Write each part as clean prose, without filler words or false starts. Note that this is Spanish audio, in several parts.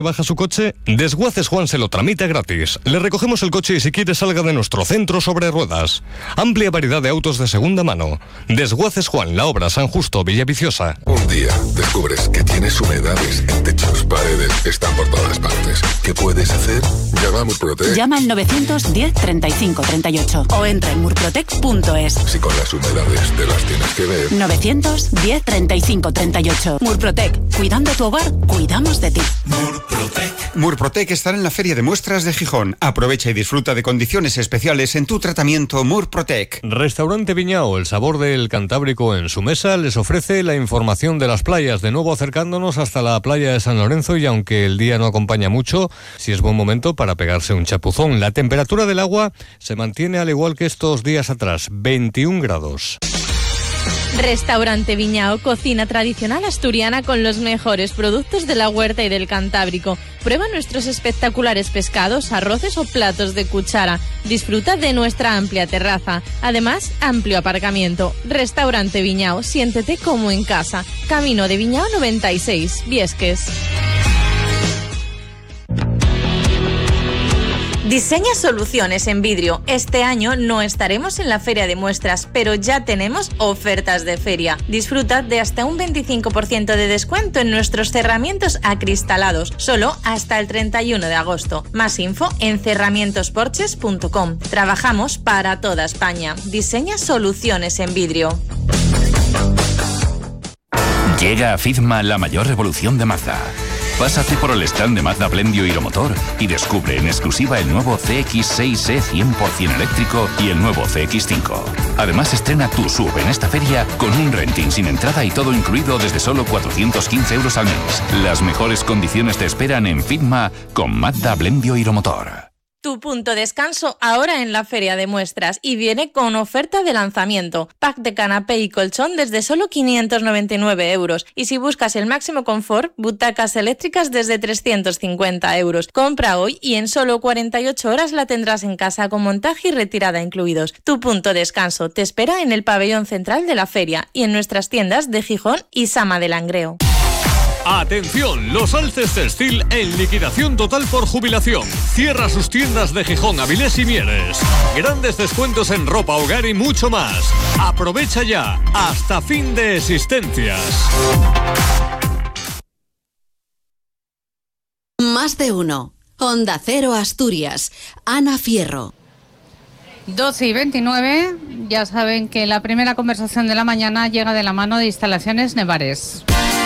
baja su coche, Desguaces Juan se lo tramita gratis. Le recogemos el coche y si quiere salga de nuestro centro sobre ruedas. Amplia variedad de autos de segunda mano. Desguaces Juan, La Obra, San Justo, Villaviciosa. Un día descubres que tienes humedades en techos, paredes, están por todas partes. ¿Qué puedes hacer? Llama a Murprotec. Llama al 910 35 38 o entra en murprotec.es. Si con las humedades te las tienes que ver. 910 35 38. Murprotec. Cuidando tu hogar, cuidamos de ti. Murprotec estará en la Feria de Muestras de Gijón. Aprovecha y disfruta de condiciones especiales en tu tratamiento Murprotec. Restaurante Viñao, el sabor del Cantábrico en su mesa, les ofrece la información de las playas, de nuevo acercándonos hasta la playa de San Lorenzo, y aunque el día no acompaña mucho, sí es buen momento para pegarse un chapuzón. La temperatura del agua se mantiene al igual que estos días atrás, 21 grados. Restaurante Viñao, cocina tradicional asturiana con los mejores productos de la huerta y del Cantábrico. Prueba nuestros espectaculares pescados, arroces o platos de cuchara. Disfruta de nuestra amplia terraza. Además, amplio aparcamiento. Restaurante Viñao, siéntete como en casa. Camino de Viñao 96, Viesques. Diseña soluciones en vidrio. Este año no estaremos en la Feria de Muestras, pero ya tenemos ofertas de feria. Disfruta de hasta un 25% de descuento en nuestros cerramientos acristalados, solo hasta el 31 de agosto. Más info en cerramientosporches.com. Trabajamos para toda España. Diseña soluciones en vidrio. Llega a FIDMA la mayor revolución de Mazda. Pásate por el stand de Mazda Blendio Hiromotor y descubre en exclusiva el nuevo CX-6e 100% eléctrico y el nuevo CX-5. Además, estrena tu SUV en esta feria con un renting sin entrada y todo incluido desde solo 415 euros al mes. Las mejores condiciones te esperan en FIDMA con Mazda Blendio Hiromotor. Tu punto de descanso ahora en la Feria de Muestras y viene con oferta de lanzamiento. Pack de canapé y colchón desde solo 599 euros. Y si buscas el máximo confort, butacas eléctricas desde 350 euros. Compra hoy y en solo 48 horas la tendrás en casa con montaje y retirada incluidos. Tu punto de descanso te espera en el pabellón central de la feria y en nuestras tiendas de Gijón y Sama de Langreo. Atención, Los Alces Textil en liquidación total por jubilación. Cierra sus tiendas de Gijón, Avilés y Mieres. Grandes descuentos en ropa, hogar y mucho más. Aprovecha ya, hasta fin de existencias. Más de uno. Onda Cero Asturias. Ana Fierro. 12:29, ya saben que la primera conversación de la mañana llega de la mano de Instalaciones Nevares.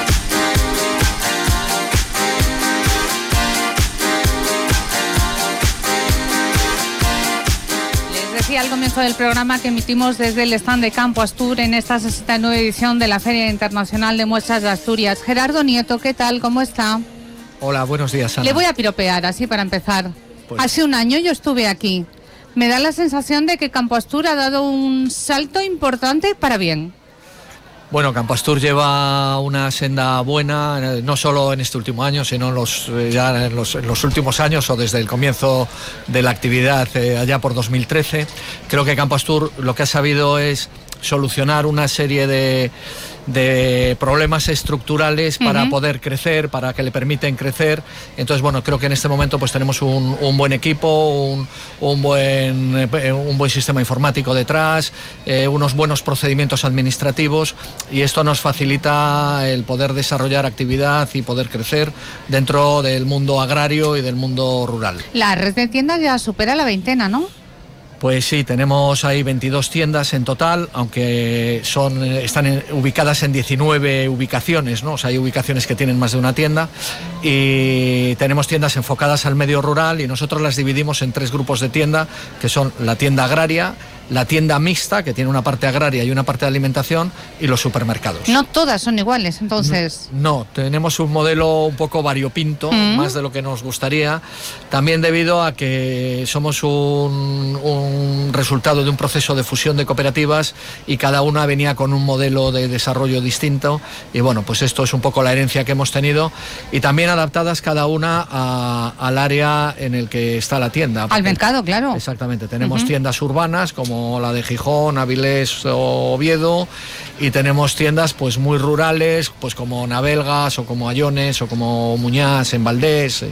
Decía al comienzo del programa que emitimos desde el stand de Campo Astur en esta 69 edición de la Feria Internacional de Muestras de Asturias. Gerardo Nieto, ¿qué tal? ¿Cómo está? Hola, buenos días, Ana. Le voy a piropear, así para empezar. Pues... Hace un año yo estuve aquí. Me da la sensación de que Campo Astur ha dado un salto importante para bien. Bueno, Campo Astur lleva una senda buena, no solo en este último año, sino ya en los últimos años o desde el comienzo de la actividad allá por 2013. Creo que Campo Astur lo que ha sabido es solucionar una serie de problemas estructurales para poder crecer, para que le permiten crecer. Entonces, bueno, creo que en este momento pues tenemos un buen equipo, un buen sistema informático detrás, unos buenos procedimientos administrativos, y esto nos facilita el poder desarrollar actividad y poder crecer dentro del mundo agrario y del mundo rural. La red de tiendas ya supera la veintena, ¿no? Pues sí, tenemos ahí 22 tiendas en total, aunque están ubicadas en 19 ubicaciones, ¿no? O sea, hay ubicaciones que tienen más de una tienda, y tenemos tiendas enfocadas al medio rural, y nosotros las dividimos en 3 grupos de tienda, que son la tienda agraria, la tienda mixta, que tiene una parte agraria y una parte de alimentación, y los supermercados. No todas son iguales, entonces. No, tenemos un modelo un poco variopinto, más de lo que nos gustaría, también debido a que somos un resultado de un proceso de fusión de cooperativas, y cada una venía con un modelo de desarrollo distinto, y bueno, pues esto es un poco la herencia que hemos tenido, y también adaptadas cada una al área en el que está la tienda. Al mercado, claro. Exactamente, tenemos tiendas urbanas como la de Gijón, Avilés o Oviedo, y tenemos tiendas pues muy rurales, pues como Navelgas o como Ayones o como Muñás en Valdés,